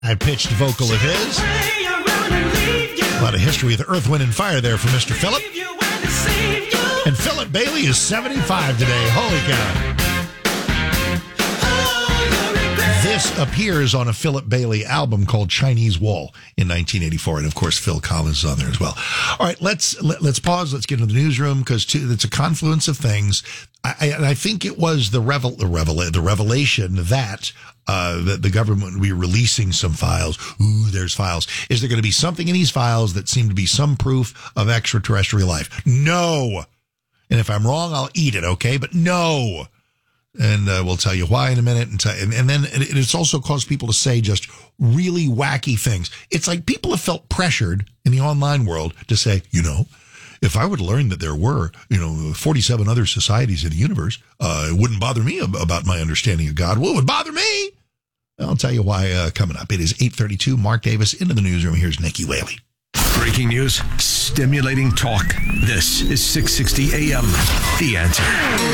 High-pitched vocal of his. A lot of history with Earth, Wind, and Fire there for Mr. Philip. And Philip Bailey is 75 today. Holy cow. This appears on a Philip Bailey album called Chinese Wall in 1984. And, of course, Phil Collins is on there as well. All right, let's pause. Let's get into the newsroom because it's a confluence of things. I think it was the revelation that the government would be releasing some files. Ooh, there's files. Is there going to be something in these files that seem to be some proof of extraterrestrial life? No. And if I'm wrong, I'll eat it, okay? But no. And we'll tell you why in a minute. And then it's also caused people to say just really wacky things. It's like people have felt pressured in the online world to say, if I would learn that there were, 47 other societies in the universe, it wouldn't bother me about my understanding of God. Well, it would bother me. I'll tell you why coming up. It is 8:32. Mark Davis into the newsroom. Here's Nikki Whaley. Breaking news, stimulating talk. This is 660 AM. The Answer.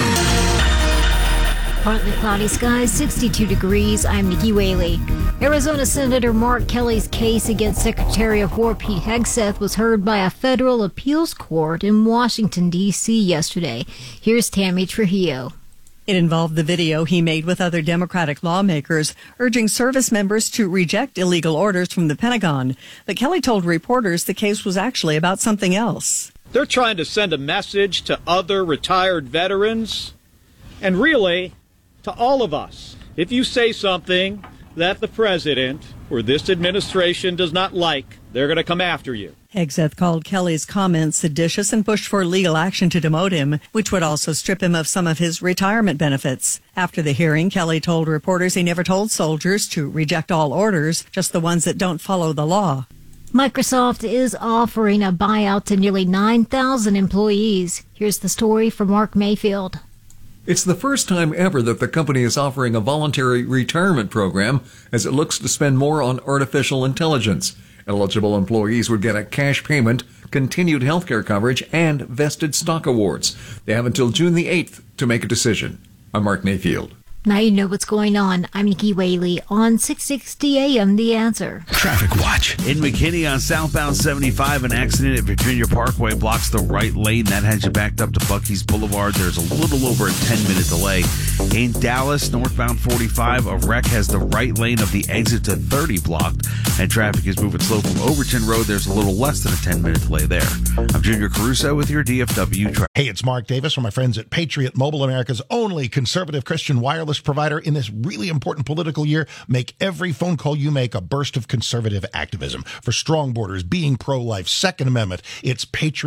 Partly cloudy skies, 62 degrees. I'm Nikki Whaley. Arizona Senator Mark Kelly's case against Secretary of War Pete Hegseth was heard by a federal appeals court in Washington, D.C. yesterday. Here's Tammy Trujillo. It involved the video he made with other Democratic lawmakers urging service members to reject illegal orders from the Pentagon. But Kelly told reporters the case was actually about something else. They're trying to send a message to other retired veterans and really to all of us. If you say something that the president or this administration does not like, they're going to come after you. Hegseth called Kelly's comments seditious and pushed for legal action to demote him, which would also strip him of some of his retirement benefits. After the hearing, Kelly told reporters he never told soldiers to reject all orders, just the ones that don't follow the law. Microsoft is offering a buyout to nearly 9,000 employees. Here's the story from Mark Mayfield. It's the first time ever that the company is offering a voluntary retirement program as it looks to spend more on artificial intelligence. Eligible employees would get a cash payment, continued healthcare coverage, and vested stock awards. They have until June the 8th to make a decision. I'm Mark Mayfield. Now you know what's going on. I'm Nikki Whaley on 660 AM, The Answer. Traffic watch. In McKinney on southbound 75, an accident at Virginia Parkway blocks the right lane. That has you backed up to Buc-ee's Boulevard. There's a little over a 10-minute delay. In Dallas, northbound 45, a wreck has the right lane of the exit to 30 blocked, and traffic is moving slow from Overton Road. There's a little less than a 10-minute delay there. I'm Junior Caruso with your DFW traffic. Hey, it's Mark Davis from my friends at Patriot Mobile, America's only conservative Christian wireless provider in this really important political year. Make every phone call you make a burst of conservative activism. For strong borders, being pro-life, Second Amendment, it's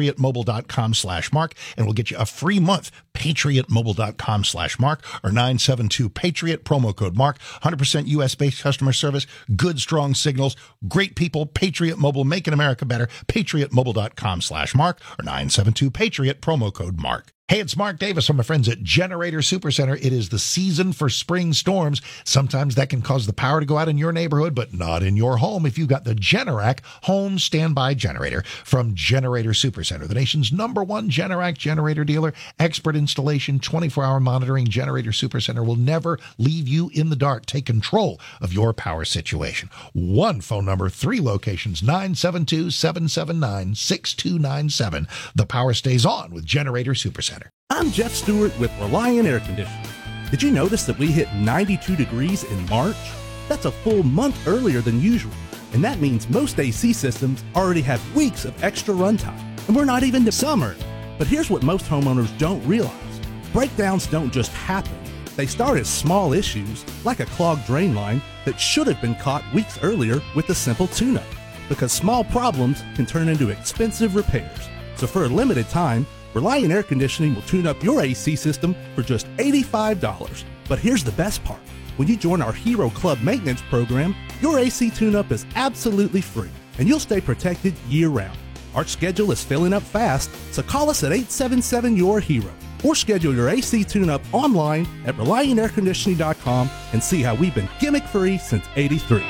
patriotmobile.com/Mark, and we'll get you a free month. patriotmobile.com/Mark or 972-PATRIOT, promo code Mark. 100% U.S.-based customer service, good, strong signals, great people. Patriot Mobile, making America better. patriotmobile.com/Mark or 972-PATRIOT, promo code Mark. Hey, it's Mark Davis from my friends at Generator Supercenter. It is the season for spring storms. Sometimes that can cause the power to go out in your neighborhood, but not in your home if you've got the Generac home standby generator from Generator Supercenter, the nation's #1 Generac generator dealer. Expert installation, 24-hour monitoring. Generator Supercenter will never leave you in the dark. Take control of your power situation. One phone number, 3 locations, 972-779-6297. The power stays on with Generator Supercenter. I'm Jeff Stewart with Reliant Air Conditioning. Did you notice that we hit 92 degrees in March? That's a full month earlier than usual, and that means most AC systems already have weeks of extra runtime, and we're not even to summer. But here's what most homeowners don't realize. Breakdowns don't just happen. They start as small issues, like a clogged drain line that should have been caught weeks earlier with a simple tune-up, because small problems can turn into expensive repairs. So for a limited time, Reliant Air Conditioning will tune up your AC system for just $85. But here's the best part. When you join our Hero Club maintenance program, your AC tune-up is absolutely free, and you'll stay protected year-round. Our schedule is filling up fast, so call us at 877-YOUR-HERO or schedule your AC tune-up online at ReliantAirConditioning.com and see how we've been gimmick-free since '83.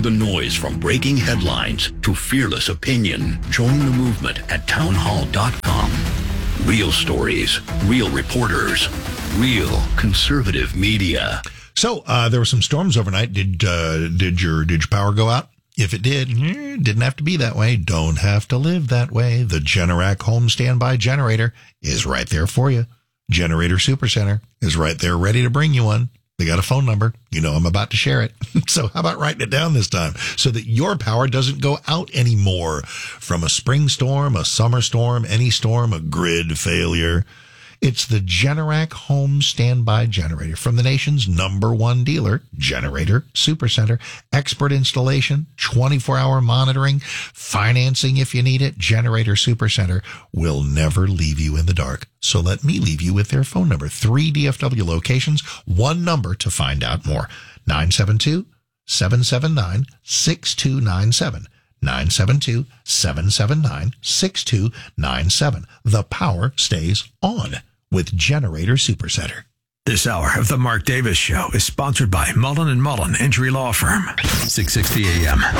The noise from breaking headlines to fearless opinion. Join the movement at townhall.com. Real stories, real reporters, real conservative media. So there were some storms overnight. Did your power go out? If it did, didn't have to be that way. Don't have to live that way. The Generac home standby generator is right there for you. Generator Supercenter is right there ready to bring you one. They got a phone number. You know I'm about to share it. So how about writing it down this time so that your power doesn't go out anymore from a spring storm, a summer storm, any storm, a grid failure. It's the Generac home standby generator from the nation's #1 dealer, Generator Supercenter. Expert installation, 24-hour monitoring, financing if you need it. Generator Supercenter will never leave you in the dark. So let me leave you with their phone number. 3 DFW locations, 1 number to find out more. 972-779-6297. 972-779-6297. The power stays on with Generator Supercenter. This hour of the Mark Davis Show is sponsored by Mullen & Mullen Injury Law Firm. 660 AM.